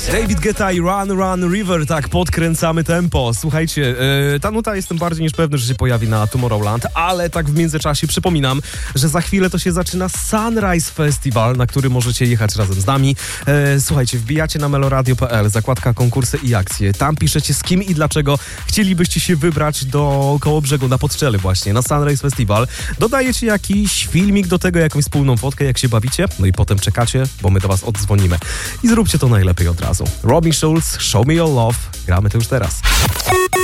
David Guetta i Run Run River, tak, podkręcamy tempo. Słuchajcie, ta nuta jestem bardziej niż pewny, że się pojawi na Tomorrowland, ale tak w międzyczasie przypominam, że za chwilę to się zaczyna Sunrise Festival, na który możecie jechać razem z nami. Słuchajcie, wbijacie na meloradio.pl, zakładka konkursy i akcje. Tam piszecie z kim i dlaczego chcielibyście się wybrać do Kołobrzegu, na Podstrzelę właśnie, na Sunrise Festival. Dodajecie jakiś filmik do tego, jakąś wspólną fotkę, jak się bawicie, no i potem czekacie, bo my do was oddzwonimy. I zróbcie to najlepiej od razu. Robin Schulz, Show Me Your Love. Gramy to już teraz.